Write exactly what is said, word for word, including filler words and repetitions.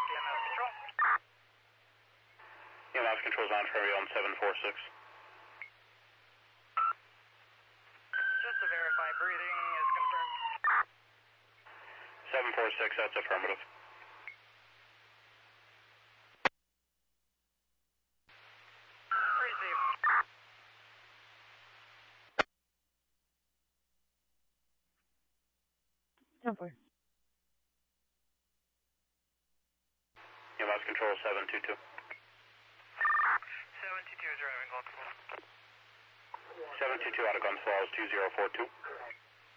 E M S control. E M S control's on for you on seven four six. Just to verify, breathing is confirmed. seven four six, that's affirmative. Receive. ten four. E M S control seven two two. seven two two driving Gunswell. seven two two out of Gunswell is two zero four two.